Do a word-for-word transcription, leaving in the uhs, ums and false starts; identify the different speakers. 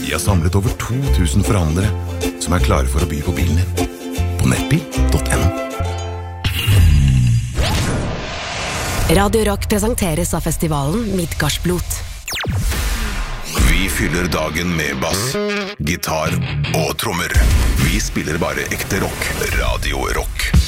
Speaker 1: Vi har samlet over to tusen forhandlere som er klare for å by på bilen din. På nettbil punktum no.
Speaker 2: Radio Rock presenteres av festivalen Midgardsblot.
Speaker 1: Vi fyller dagen med bass, gitar og trommer. Vi spiller bare ekte rock. Radio Rock.